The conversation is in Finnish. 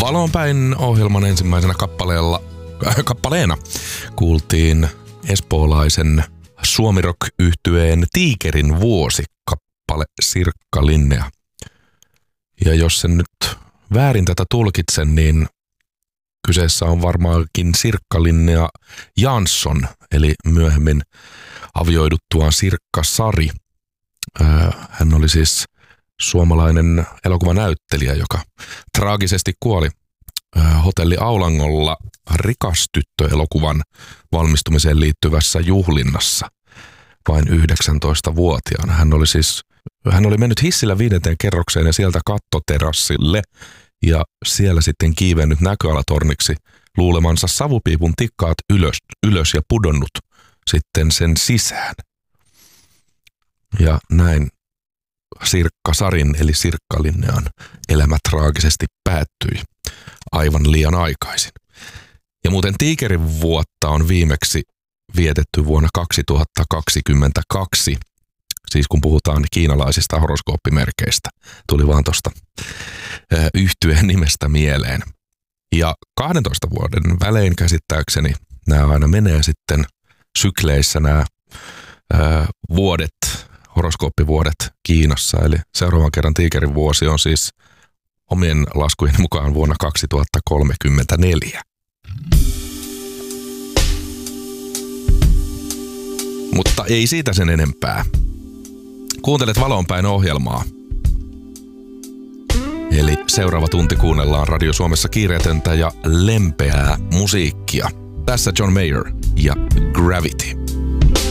Valonpäin ohjelman ensimmäisenä kappaleena kuultiin espoolaisen suomirock-yhtyeen Tiikerin vuosi kappale Sirkka Linnea. Ja jos sen nyt väärin tätä tulkitsen, niin kyseessä on varmaankin Sirkka Linnea Jansson, eli myöhemmin avioiduttuaan Sirkka Sari. Hän oli siis suomalainen elokuvanäyttelijä, joka traagisesti kuoli Hotelli Aulangolla Rikas tyttö-elokuvan valmistumiseen liittyvässä juhlinnassa vain 19-vuotiaana. Hän oli mennyt hissillä 5. kerrokseen ja sieltä kattoterassille ja siellä sitten kiivennyt näköalatorniksi luulemansa savupiipun tikkaat ylös ja pudonnut sitten sen sisään. Ja näin Sirkka Sarin eli Sirkka Linnean elämä traagisesti päättyi aivan liian aikaisin. Ja muuten Tiikerin vuotta on viimeksi vietetty vuonna 2022, siis kun puhutaan kiinalaisista horoskooppimerkeistä. Tuli vaan tuosta yhtyeen nimestä mieleen. Ja 12 vuoden välein käsittääkseni nämä aina menee sitten sykleissä nämä horoskooppivuodet Kiinassa. Eli seuraavan kerran Tiikerin vuosi on siis omien laskujen mukaan vuonna 2034. Mutta ei siitä sen enempää. Kuuntelet Valonpäin ohjelmaa. Eli seuraava tunti kuunnellaan Radio Suomessa kiireetöntä ja lempeää musiikkia. Tässä John Mayer ja Gravity.